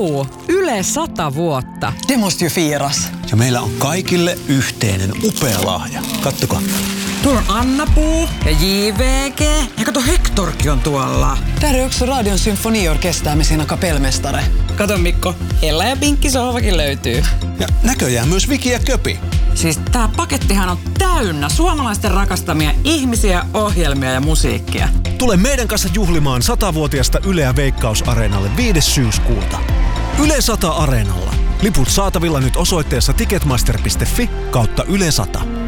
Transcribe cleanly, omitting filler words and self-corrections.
Yle 100 vuotta. Det måste ju firas. Ja meillä on kaikille yhteinen upea lahja. Kattokaa. Tuolla on Anna-Puu ja JVG. Ja kato, Hectorkin on tuolla. Där är också Radion symfoniorkester med sina kapellmästare. Kato Mikko, Ella ja Pinkki sohvakin löytyy. Ja näköjään myös Viki ja Köpi. Siis tää pakettihan on täynnä suomalaisten rakastamia ihmisiä, ohjelmia ja musiikkia. Tule meidän kanssa juhlimaan 100-vuotiasta Yleä Veikkaus-areenalle 5. syyskuuta. Yle 100 Areenalla. Liput saatavilla nyt osoitteessa ticketmaster.fi/Yle 100.